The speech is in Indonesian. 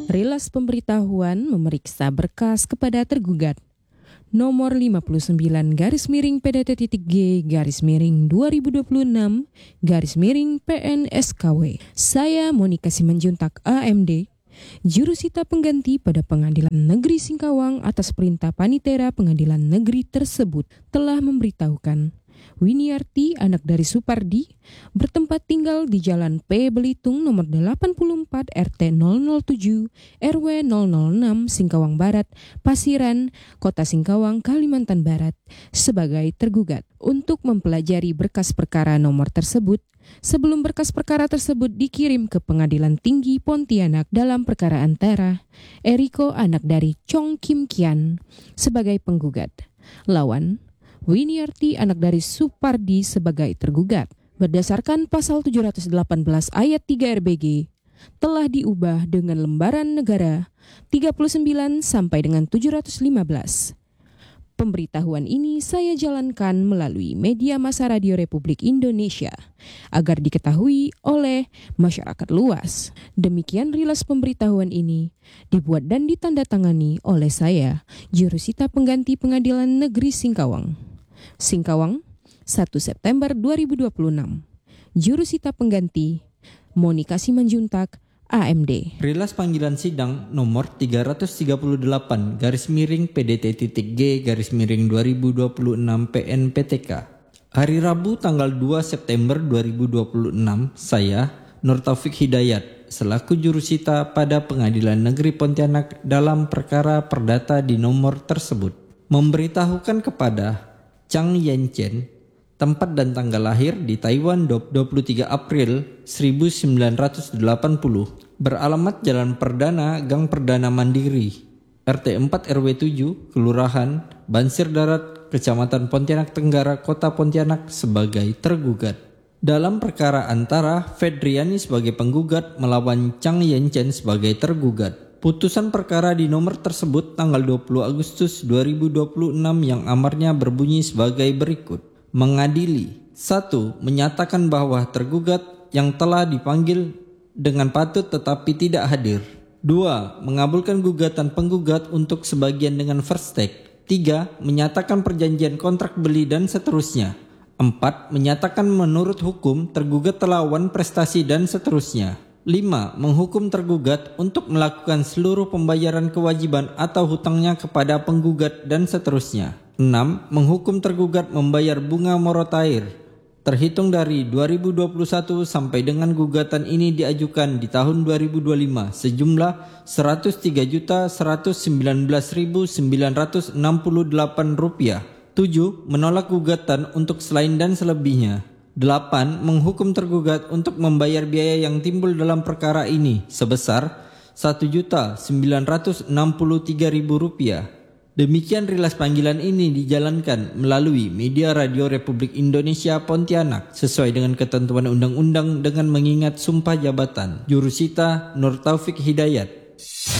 Rilas pemberitahuan memeriksa berkas kepada tergugat. Nomor 59 garis miring PDT.G garis miring 2026 garis miring PNSKW. Saya Monika Simanjuntak AMD, jurusita pengganti pada Pengadilan Negeri Singkawang atas perintah Panitera Pengadilan Negeri tersebut telah memberitahukan Winiarti, anak dari Supardi, bertempat tinggal di Jalan P. Belitung nomor 84 RT 007 RW 006 Singkawang Barat, Pasiran, Kota Singkawang, Kalimantan Barat sebagai tergugat untuk mempelajari berkas perkara nomor tersebut sebelum berkas perkara tersebut dikirim ke Pengadilan Tinggi Pontianak dalam perkara antara Eriko, anak dari Chong Kim Kian sebagai penggugat, lawan Winiarti, anak dari Supardi sebagai tergugat. Berdasarkan pasal 718 ayat 3 RBG, telah diubah dengan lembaran negara 39 sampai dengan 715. Pemberitahuan ini saya jalankan melalui media massa Radio Republik Indonesia agar diketahui oleh masyarakat luas. Demikian rilas pemberitahuan ini dibuat dan ditandatangani oleh saya, jurusita pengganti Pengadilan Negeri Singkawang. Singkawang, 1 September 2026. Jurusita pengganti Monika Simanjuntak, AMD. Rilas panggilan sidang nomor 338 garis miring PDT.G garis miring 2026 PNPTK. Hari Rabu tanggal 2 September 2026, saya Nur Taufik Hidayat selaku jurusita pada Pengadilan Negeri Pontianak dalam perkara perdata di nomor tersebut memberitahukan kepada Chang Yenchen, tempat dan tanggal lahir di Taiwan 23 April 1980, beralamat Jalan Perdana, Gang Perdana Mandiri, RT 4 RW 7, Kelurahan Bansir Darat, Kecamatan Pontianak Tenggara, Kota Pontianak sebagai tergugat. Dalam perkara antara Fedriani sebagai penggugat melawan Chang Yenchen sebagai tergugat. Putusan perkara di nomor tersebut tanggal 20 Agustus 2026 yang amarnya berbunyi sebagai berikut. Mengadili 1. Menyatakan bahwa tergugat yang telah dipanggil dengan patut tetapi tidak hadir. 2. Mengabulkan gugatan penggugat untuk sebagian dengan first take. 3. Menyatakan perjanjian kontrak beli dan seterusnya. 4. Menyatakan menurut hukum tergugat lawan prestasi dan seterusnya. 5. Menghukum tergugat untuk melakukan seluruh pembayaran kewajiban atau hutangnya kepada penggugat dan seterusnya. 6. Menghukum tergugat membayar bunga morotair terhitung dari 2021 sampai dengan gugatan ini diajukan di tahun 2025 sejumlah Rp103.119.968. 7. Menolak gugatan untuk selain dan selebihnya. 8. Menghukum tergugat untuk membayar biaya yang timbul dalam perkara ini sebesar Rp1.963.000. Demikian rilas panggilan ini dijalankan melalui media Radio Republik Indonesia Pontianak sesuai dengan ketentuan undang-undang dengan mengingat sumpah jabatan. Jurusita Nur Taufik Hidayat.